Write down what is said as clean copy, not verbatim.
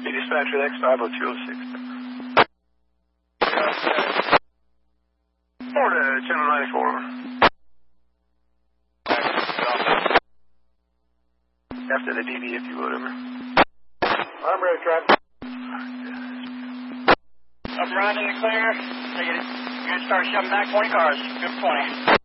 Dispatcher X50206. Florida, channel 94. After the DB, if you would, over. I'm ready to try. Up around in the clear. You're going to start shoving back 20 cars. Good 20.